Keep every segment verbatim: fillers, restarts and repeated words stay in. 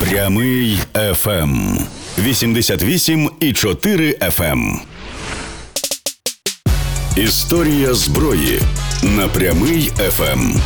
Прямий еф ем. вісімдесят вісім і чотири еф ем. Історія зброї на Прямий еф ем.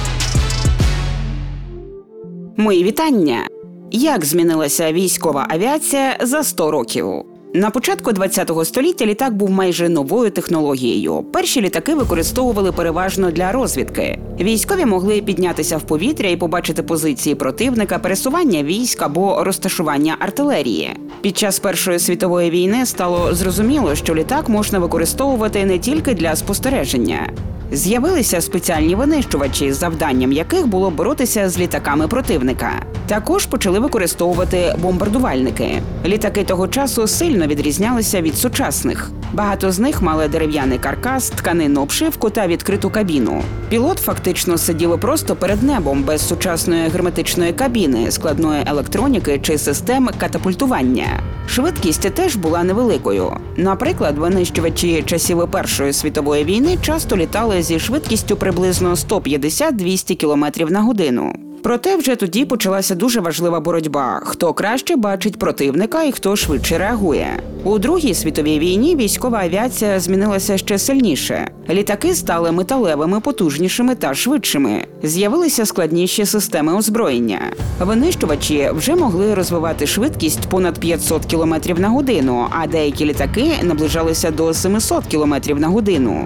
Мої вітання! Як змінилася військова авіація за сто років? На початку ХХ століття літак був майже новою технологією. Перші літаки використовували переважно для розвідки. Військові могли піднятися в повітря і побачити позиції противника, пересування військ або розташування артилерії. Під час Першої світової війни стало зрозуміло, що літак можна використовувати не тільки для спостереження. З'явилися спеціальні винищувачі, завданням яких було боротися з літаками противника. Також почали використовувати бомбардувальники. Літаки того часу сильно відрізнялися від сучасних. Багато з них мали дерев'яний каркас, тканинну обшивку та відкриту кабіну. Пілот фактично сидів просто перед небом, без сучасної герметичної кабіни, складної електроніки чи систем катапультування. Швидкість теж була невеликою. Наприклад, винищувачі часів Першої світової війни часто літали зі швидкістю приблизно сто п'ятдесят - двісті кілометрів на годину. Проте вже тоді почалася дуже важлива боротьба – хто краще бачить противника і хто швидше реагує. У Другій світовій війні військова авіація змінилася ще сильніше. Літаки стали металевими, потужнішими та швидшими. З'явилися складніші системи озброєння. Винищувачі вже могли розвивати швидкість понад п'ятсот кілометрів на годину, а деякі літаки наближалися до сімсот кілометрів на годину.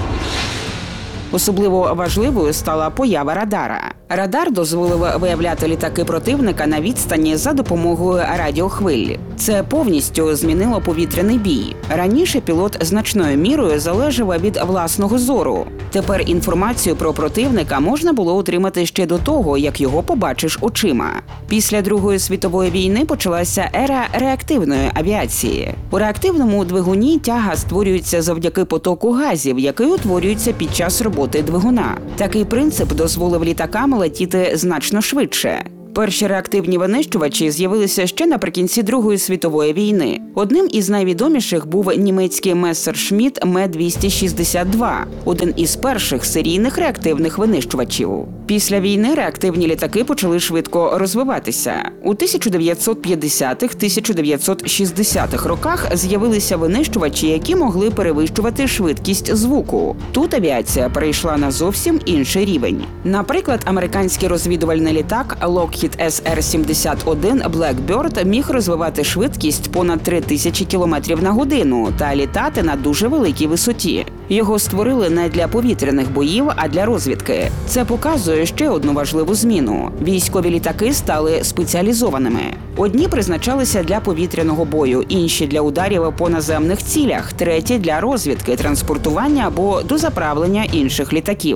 Особливо важливою стала поява радара. Радар дозволив виявляти літаки противника на відстані за допомогою радіохвиль. Це повністю змінило повітряний бій. Раніше пілот значною мірою залежав від власного зору. Тепер інформацію про противника можна було отримати ще до того, як його побачиш очима. Після Другої світової війни почалася ера реактивної авіації. У реактивному двигуні тяга створюється завдяки потоку газів, який утворюється під час роботи двигуна. Такий принцип дозволив літакам летіти значно швидше. Перші реактивні винищувачі з'явилися ще наприкінці Другої світової війни. Одним із найвідоміших був німецький Мессершмітт Ем двісті шістдесят два, один із перших серійних реактивних винищувачів. Після війни реактивні літаки почали швидко розвиватися. У тисяча дев'ятсот п'ятдесятих - тисяча дев'ятсот шістдесятих роках з'явилися винищувачі, які могли перевищувати швидкість звуку. Тут авіація перейшла на зовсім інший рівень. Наприклад, американський розвідувальний літак Lockheed Ес Ер сімдесят один Blackbird міг розвивати швидкість понад три тисячі кілометрів на годину та літати на дуже великій висоті. Його створили не для повітряних боїв, а для розвідки. Це показує ще одну важливу зміну. Військові літаки стали спеціалізованими. Одні призначалися для повітряного бою, інші – для ударів по наземних цілях, треті – для розвідки, транспортування або дозаправлення інших літаків.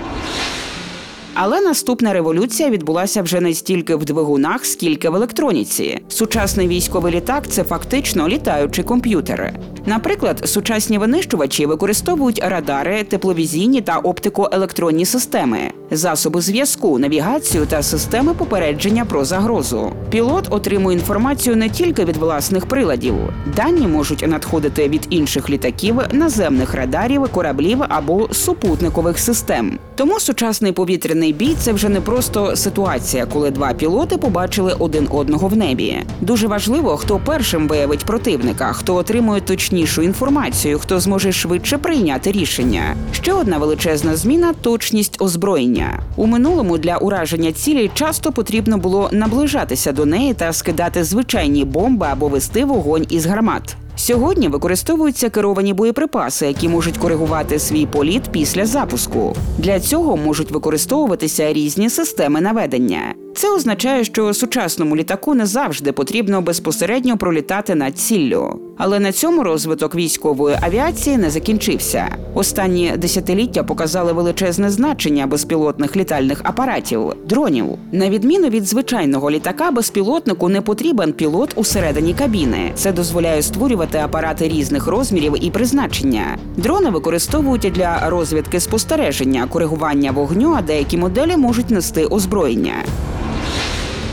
Але наступна революція відбулася вже не стільки в двигунах, скільки в електроніці. Сучасний військовий літак – це фактично літаючий комп'ютер. Наприклад, сучасні винищувачі використовують радари, тепловізійні та оптико-електронні системи, засоби зв'язку, навігацію та системи попередження про загрозу. Пілот отримує інформацію не тільки від власних приладів. Дані можуть надходити від інших літаків, наземних радарів, кораблів або супутникових систем. Тому сучасний повітряний бій – це вже не просто ситуація, коли два пілоти побачили один одного в небі. Дуже важливо, хто першим виявить противника, хто отримує точнішу інформацію, хто зможе швидше прийняти рішення. Ще одна величезна зміна – точність озброєння. У минулому для ураження цілі часто потрібно було наближатися до неї та скидати звичайні бомби або вести вогонь із гармат. Сьогодні використовуються керовані боєприпаси, які можуть коригувати свій політ після запуску. Для цього можуть використовуватися різні системи наведення. Це означає, що сучасному літаку не завжди потрібно безпосередньо пролітати над ціллю. Але на цьому розвиток військової авіації не закінчився. Останні десятиліття показали величезне значення безпілотних літальних апаратів – дронів. На відміну від звичайного літака, безпілотнику не потрібен пілот усередині кабіни. Це дозволяє створювати апарати різних розмірів і призначення. Дрони використовують для розвідки спостереження, коригування вогню, а деякі моделі можуть нести озброєння.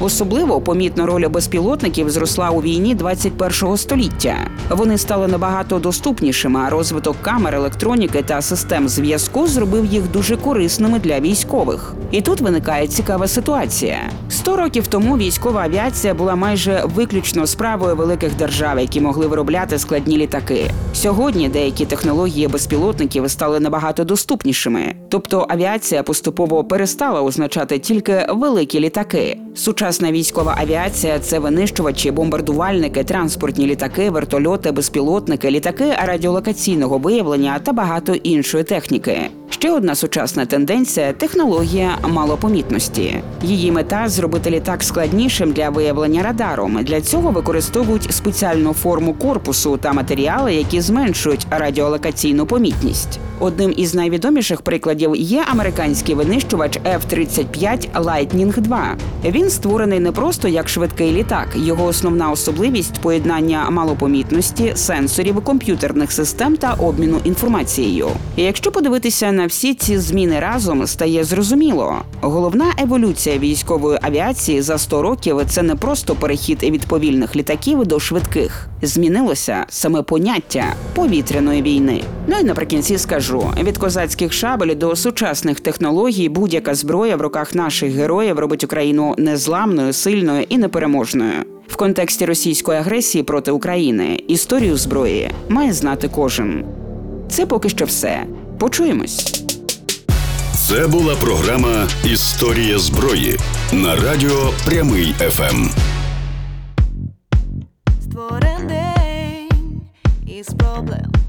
Особливо помітно роль безпілотників зросла у війні двадцять першого століття. Вони стали набагато доступнішими, а розвиток камер, електроніки та систем зв'язку зробив їх дуже корисними для військових. І тут виникає цікава ситуація. Сто років тому військова авіація була майже виключно справою великих держав, які могли виробляти складні літаки. Сьогодні деякі технології безпілотників стали набагато доступнішими. Тобто авіація поступово перестала означати тільки великі літаки. Сучасна військова авіація – це винищувачі, бомбардувальники, транспортні літаки, вертольоти, безпілотники, літаки радіолокаційного виявлення та багато іншої техніки. Ще одна сучасна тенденція – технологія малопомітності. Її мета – зробити літак складнішим для виявлення радаром. Для цього використовують спеціальну форму корпусу та матеріали, які зменшують радіолокаційну помітність. Одним із найвідоміших прикладів є американський винищувач еф тридцять п'ять Лайтнінг два. Він створений не просто як швидкий літак. Його основна особливість – поєднання малопомітності, сенсорів, комп'ютерних систем та обміну інформацією. І якщо подивитися на всі ці зміни разом, стає зрозуміло. Головна еволюція військової авіації за сто років – це не просто перехід від повільних літаків до швидких. Змінилося саме поняття повітряної війни. Ну і наприкінці скажу, від козацьких шабель до сучасних технологій будь-яка зброя в руках наших героїв робить Україну незламною, сильною і непереможною. В контексті російської агресії проти України історію зброї має знати кожен. Це поки що все. Почуємось. Це була програма «Історія зброї» на радіо Прямий еф ем. Створений із проблем.